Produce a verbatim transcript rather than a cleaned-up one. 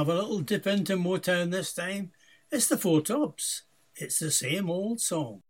have a little dip into Motown this time. It's the Four Tops. It's the same old song.